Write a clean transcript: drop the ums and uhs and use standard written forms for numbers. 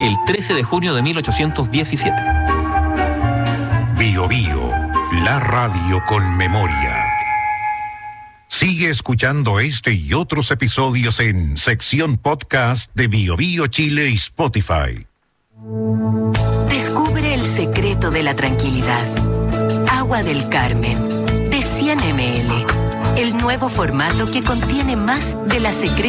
el 13 de junio de 1817. Bio Bio, la radio con memoria. Sigue escuchando este y otros episodios en sección podcast de Bio Bio Chile y Spotify. Descubre el secreto de la tranquilidad. Agua del Carmen, de 100 ml. El nuevo formato que contiene más de la secreta